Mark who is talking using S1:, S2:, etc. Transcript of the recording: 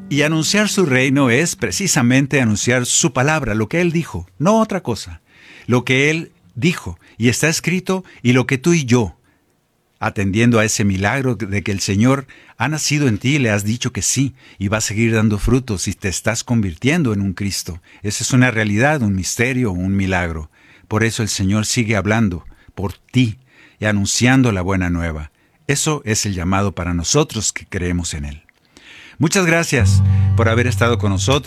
S1: Y anunciar su reino es precisamente anunciar su palabra, lo que Él dijo, no otra cosa. Lo que Él dijo y está escrito y lo que tú y yo, atendiendo a ese milagro de que el Señor ha nacido en ti, le has dicho que sí y va a seguir dando frutos y te estás convirtiendo en un Cristo. Esa es una realidad, un misterio, un milagro. Por eso el Señor sigue hablando por ti y anunciando la buena nueva. Eso es el llamado para nosotros que creemos en Él. Muchas gracias por haber estado con nosotros.